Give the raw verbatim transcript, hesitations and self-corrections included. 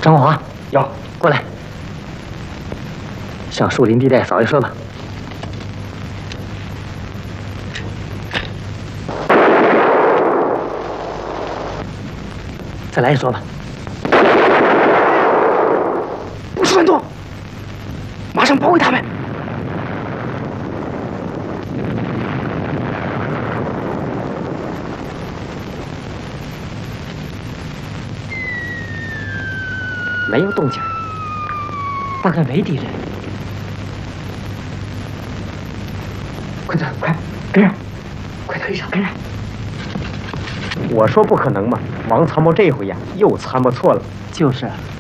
张华， 有， 过来，向树林地带扫一说吧。再来一说吧。 不许乱动，马上包围他们。 没有动静，大概没敌人。 快走，快跟上，快推上，跟上！我说不可能嘛，王参谋这回呀又参谋错了。 就是。